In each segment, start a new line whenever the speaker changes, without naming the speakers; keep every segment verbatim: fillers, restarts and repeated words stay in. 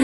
mondaine.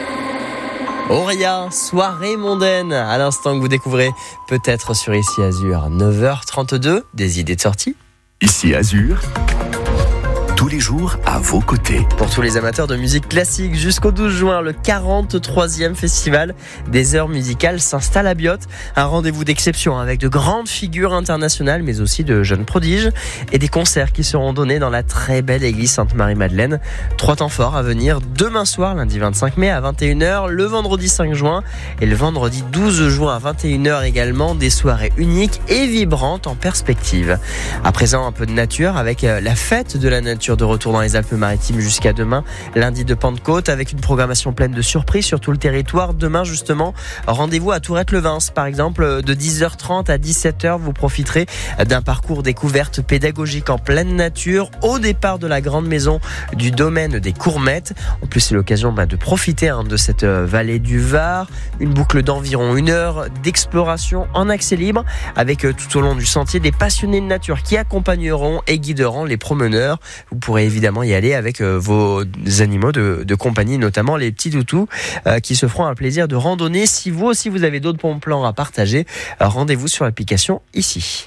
Auria, soirée mondaine, à l'instant que vous découvrez peut-être sur Ici Azur, neuf heures trente-deux, des idées de sortie.
Ici Azur, tous les jours à vos côtés.
Pour tous les amateurs de musique classique, jusqu'au douze juin, le quarante-troisième festival des heures musicales s'installe à Biot. Un rendez-vous d'exception avec de grandes figures internationales, mais aussi de jeunes prodiges et des concerts qui seront donnés dans la très belle église Sainte-Marie-Madeleine. Trois temps forts à venir demain soir, lundi vingt-cinq mai à vingt et une heures, le vendredi cinq juin et le vendredi douze juin à vingt et une heures également. Des soirées uniques et vibrantes en perspective. À présent, un peu de nature avec la fête de la nature de retour dans les Alpes-Maritimes jusqu'à demain, lundi de Pentecôte, avec une programmation pleine de surprises sur tout le territoire. Demain justement, rendez-vous à Tourette-le-Vins par exemple, de dix heures trente à dix-sept heures. Vous profiterez d'un parcours découverte pédagogique en pleine nature au départ de la grande maison du domaine des Courmettes. En plus, c'est l'occasion bah, de profiter hein, de cette vallée du Var, une boucle d'environ une heure d'exploration en accès libre avec tout au long du sentier des passionnés de nature qui accompagneront et guideront les promeneurs. Vous pourrez évidemment y aller avec euh, vos animaux de, de compagnie, notamment les petits toutous euh, qui se feront un plaisir de randonnée. Si vous aussi vous avez d'autres bons plans à partager, euh, rendez-vous sur l'application Ici.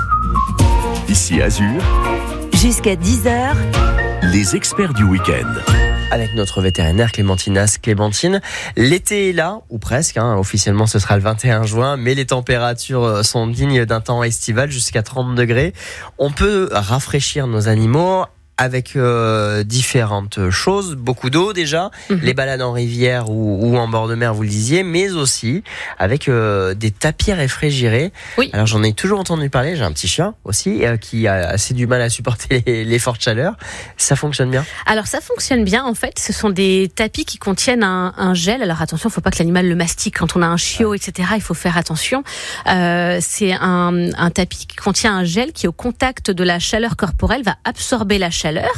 Ici Azur,
Jusqu'à dix heures,
les experts du week-end.
Avec notre vétérinaire Clémentinas Clémentine. L'été est là, ou presque, hein. Officiellement ce sera le vingt et un juin, mais les températures sont dignes d'un temps estival jusqu'à trente degrés. On peut rafraîchir nos animaux avec euh, différentes choses, beaucoup d'eau déjà, mmh. les balades en rivière ou, ou en bord de mer, vous le disiez, mais aussi avec euh, des tapis réfrigérés. Oui. Alors j'en ai toujours entendu parler, j'ai un petit chien aussi euh, qui a assez du mal à supporter les, les fortes chaleurs. Ça fonctionne bien ?
Alors ça fonctionne bien en fait, ce sont des tapis qui contiennent un, un gel. Alors attention, il ne faut pas que l'animal le mastique quand on a un chiot, ouais. et cetera. Il faut faire attention. Euh, c'est un, un tapis qui contient un gel qui au contact de la chaleur corporelle va absorber la chaleur. Chaleur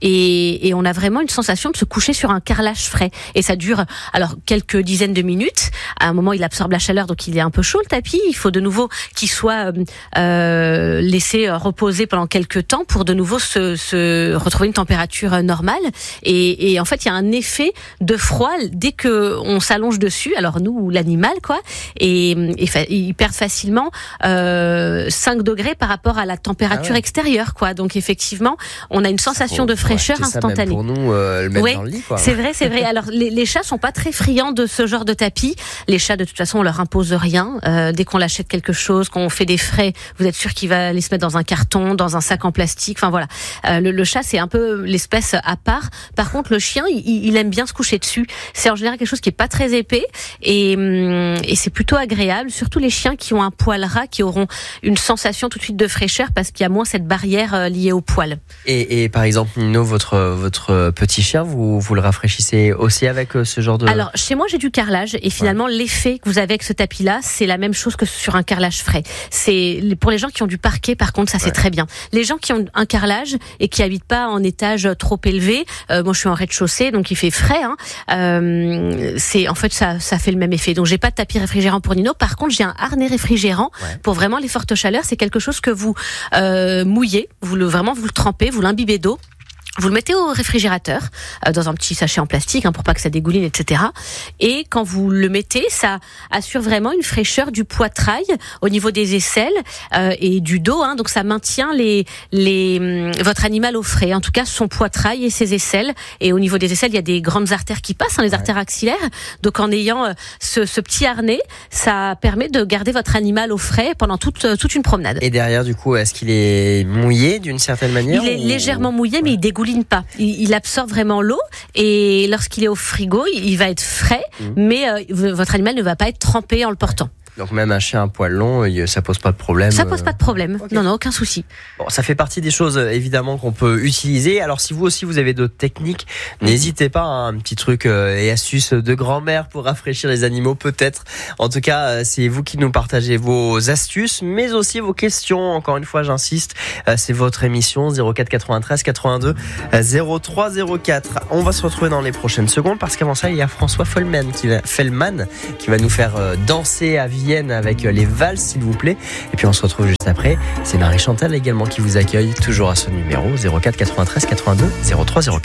et, et on a vraiment une sensation de se coucher sur un carrelage frais et ça dure alors quelques dizaines de minutes. À un moment il absorbe la chaleur donc il est un peu chaud le tapis, il faut de nouveau qu'il soit euh, laissé reposer pendant quelques temps pour de nouveau se, se retrouver une température normale et, et en fait il y a un effet de froid dès que on s'allonge dessus, alors nous l'animal quoi, et, et fa- il perd facilement euh, cinq degrés par rapport à la température ah ouais. extérieure quoi, donc effectivement on a une sensation de fraîcheur instantanée.
Ça même pour nous, euh, le mettre
ouais,
dans le lit, quoi.
C'est vrai, c'est vrai. Alors, les, les chats sont pas très friands de ce genre de tapis. Les chats, de toute façon, on leur impose rien. Euh, dès qu'on l'achète quelque chose, qu'on fait des frais, vous êtes sûr qu'il va aller se mettre dans un carton, dans un sac en plastique. Enfin voilà. Euh, le, le chat, c'est un peu l'espèce à part. Par contre, le chien, il, il aime bien se coucher dessus. C'est en général quelque chose qui est pas très épais et, et c'est plutôt agréable. Surtout les chiens qui ont un poil ras, qui auront une sensation tout de suite de fraîcheur parce qu'il y a moins cette barrière euh, liée au poil.
Et, et par exemple, Nino, votre, votre petit chien, vous, vous le rafraîchissez aussi avec ce genre de...
Alors, chez moi, j'ai du carrelage et finalement, ouais. l'effet que vous avez avec ce tapis-là, c'est la même chose que sur un carrelage frais. C'est, pour les gens qui ont du parquet, par contre, ça c'est ouais. très bien. Les gens qui ont un carrelage et qui habitent pas en étage trop élevé, euh, moi je suis en rez-de-chaussée, donc il fait frais, hein, euh, c'est, en fait, ça, ça fait le même effet. Donc, j'ai pas de tapis réfrigérant pour Nino. Par contre, j'ai un harnais réfrigérant ouais. pour vraiment les fortes chaleurs. C'est quelque chose que vous euh, mouillez, vous le, vraiment, vous le trempez, vous l'imbibez d'eau. Vous le mettez au réfrigérateur, euh, dans un petit sachet en plastique, hein, pour pas que ça dégouline, et cetera. Et quand vous le mettez, ça assure vraiment une fraîcheur du poitrail au niveau des aisselles euh, et du dos. Hein, donc ça maintient les, les, votre animal au frais. En tout cas, son poitrail et ses aisselles. Et au niveau des aisselles, il y a des grandes artères qui passent, hein, les ouais. artères axillaires. Donc en ayant euh, ce, ce petit harnais, ça permet de garder votre animal au frais pendant toute, toute une promenade.
Et derrière, du coup, est-ce qu'il est mouillé d'une certaine manière ?
Il est
ou...
légèrement mouillé, ouais. mais il dégouline pas. Il, il absorbe vraiment l'eau et lorsqu'il est au frigo, il, il va être frais, mmh. mais euh, votre animal ne va pas être trempé en le portant.
Donc même un chien à poil long, ça pose pas de problème.
Ça pose pas de problème. Okay. Non, non, aucun souci.
Bon, ça fait partie des choses évidemment qu'on peut utiliser. Alors si vous aussi vous avez d'autres techniques, n'hésitez pas. Hein, un petit truc euh, et astuce de grand-mère pour rafraîchir les animaux, peut-être. En tout cas, euh, c'est vous qui nous partagez vos astuces, mais aussi vos questions. Encore une fois, j'insiste, euh, c'est votre émission zéro quatre quatre-vingt-treize quatre-vingt-deux zéro trois zéro quatre. On va se retrouver dans les prochaines secondes parce qu'avant ça, il y a François Fellman qui va, Fellman, qui va nous faire euh, danser à vie avec les valses s'il vous plaît, et puis on se retrouve juste après. C'est Marie Chantal également qui vous accueille toujours à ce numéro zéro quatre quatre-vingt-treize quatre-vingt-deux zéro trois zéro quatre.